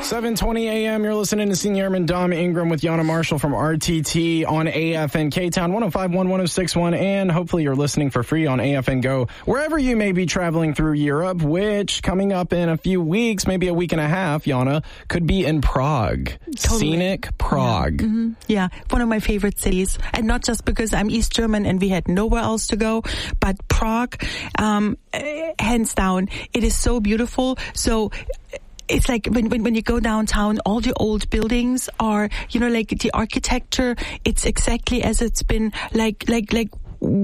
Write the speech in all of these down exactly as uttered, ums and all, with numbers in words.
seven twenty a.m. You're listening to Senior Airman Dom Ingram with Yana Marshall from R T T on A F N K-Town one oh five point one, one oh six point one, and hopefully you're listening for free on A F N Go wherever you may be traveling through Europe, which coming up in a few weeks, maybe a week and a half, Yana, could be in Prague. Totally. Scenic Prague. Yeah. Mm-hmm. Yeah, one of my favorite cities. And not just because I'm East German and we had nowhere else to go, but Prague, um, hands down, it is so beautiful. So it's like when, when when you go downtown, all the old buildings are, you know, like the architecture, it's exactly as it's been like, like, like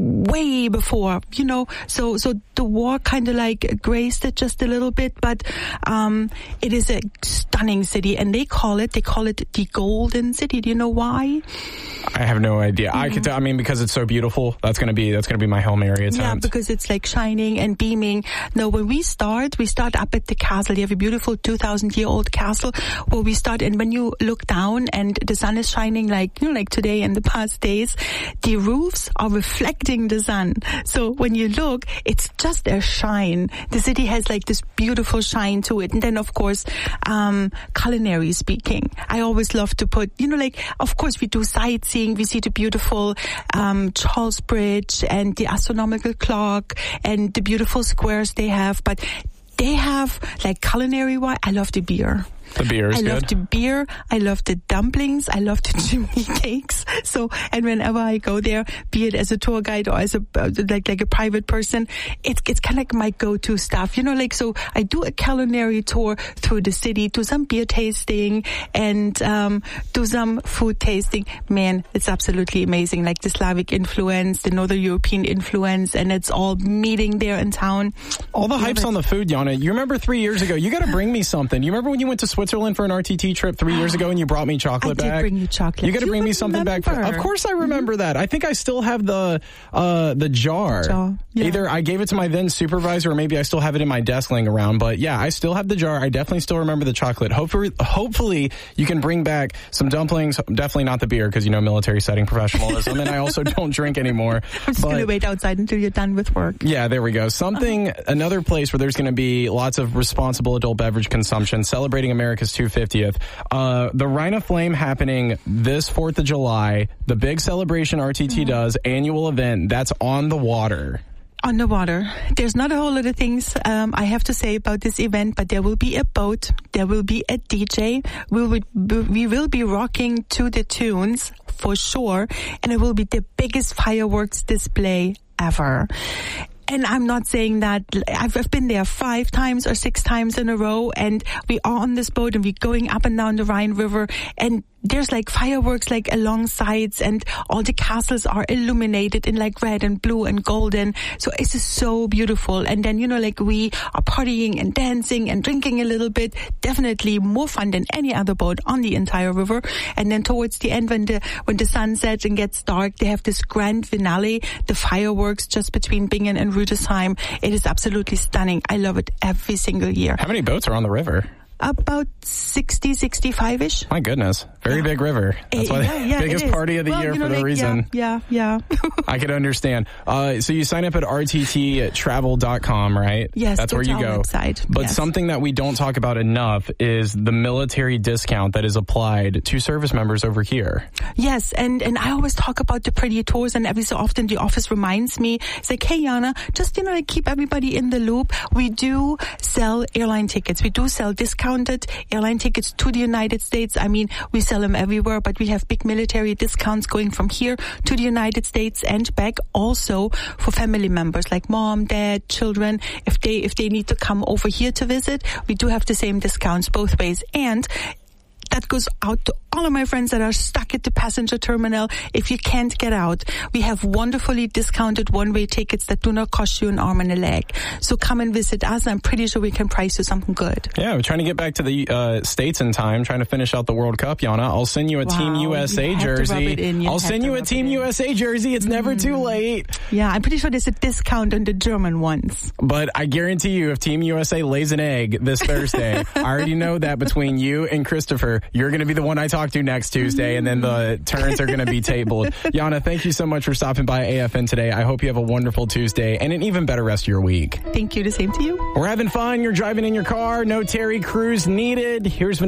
way before, you know, so, so the war kind of like graced it just a little bit, but, um, it is a stunning city and they call it, they call it the Golden City. Do you know why? I have no idea. Mm-hmm. I could, I mean, because it's so beautiful, that's going to be, that's going to be my Hail Mary attempt. Yeah, because it's like shining and beaming. No, when we start, we start up at the castle. You have a beautiful two thousand year old castle where we start. And when you look down and the sun is shining like, you know, like today and the past days, the roofs are reflecting the sun. So when you look, it's just a shine. The city has like this beautiful shine to it. And then, of course, um, culinary speaking, I always love to put, you know, like, of course, we do sightseeing. We see the beautiful um, Charles Bridge and the astronomical clock and the beautiful squares they have. But they have, like, culinary-wise, I love the beer. The beer is I good. love the beer. I love the dumplings. I love the chimney cakes. So, and whenever I go there, be it as a tour guide or as a, uh, like, like a private person, it's, it's kind of like my go-to stuff, you know, like, so I do a culinary tour through the city, do some beer tasting and, um, do some food tasting. Man, it's absolutely amazing. Like the Slavic influence, the Northern European influence, and it's all meeting there in town. All the hype's on the food, Yana. You remember three years ago, you got to bring me something. You remember when you went to Switzerland for an R T T trip three years ago and you brought me chocolate I back? I did bring you chocolate. You got to bring me something remember. back. For, of course I remember mm-hmm. that. I think I still have the uh, the jar. jar. Yeah. Either I gave it to my then supervisor or maybe I still have it in my desk laying around. But yeah, I still have the jar. I definitely still remember the chocolate. Hopefully, hopefully you can bring back some dumplings. Definitely not the beer because, you know, military setting professionalism. And I also don't drink anymore. I'm just going to wait outside until you're done with work. Yeah, there we go. Something, uh-huh. another place where there's going to be lots of responsible adult beverage consumption, celebrating America's two hundred fiftieth. Uh, the Rhina Flame happening this fourth of July. The big celebration R T T mm-hmm. does, annual event, that's on the water. On the water. There's not a whole lot of things um, I have to say about this event, but there will be a boat, there will be a D J, we will, we will be rocking to the tunes for sure, and it will be the biggest fireworks display ever. And I'm not saying that, I've, I've been there five times or six times in a row, and we are on this boat and we're going up and down the Rhine River, and there's like fireworks like along sides, and all the castles are illuminated in like red and blue and golden. So it's just so beautiful. And then, you know, like we are partying and dancing and drinking a little bit. Definitely more fun than any other boat on the entire river. And then towards the end, when the when the sun sets and gets dark, they have this grand finale, the fireworks just between Bingen and Rüdesheim. It is absolutely stunning. I love it every single year. How many boats are on the river? About sixty, sixty-five-ish. My goodness. Very yeah. big river. That's why yeah, yeah, the biggest party of the well, year you know, for the like, reason. Yeah, yeah. yeah. I could understand. Uh, so you sign up at R T T travel dot com, right? Yes, that's go where to you our go. Website. But yes. something that we don't talk about enough is the military discount that is applied to service members over here. Yes, and, and I always talk about the pretty tours, and every so often the office reminds me, it's like, hey, Yana, just, you know, like keep everybody in the loop. We do sell airline tickets. We do sell discounted airline tickets to the United States. I mean, we sell them everywhere, but we have big military discounts going from here to the United States and back, also for family members like mom, dad, children. If they if they need to come over here to visit, we do have the same discounts both ways. And that goes out to all of my friends that are stuck at the passenger terminal. If you can't get out, we have wonderfully discounted one-way tickets that do not cost you an arm and a leg. So come and visit us, and I'm pretty sure we can price you something good. Yeah, we're trying to get back to the uh, States in time, trying to finish out the World Cup, Yana. I'll send you a wow, Team U S A jersey. I'll send you a Team U S A jersey. It's mm. never too late. Yeah, I'm pretty sure there's a discount on the German ones. But I guarantee you, if Team U S A lays an egg this Thursday, I already know that between you and Christopher, you're going to be the one I talk to next Tuesday, and then the turns are going to be tabled. Yana, thank you so much for stopping by A F N today. I hope you have a wonderful Tuesday and an even better rest of your week. Thank you. The same to you. We're having fun. You're driving in your car. No Terry Crews needed. Here's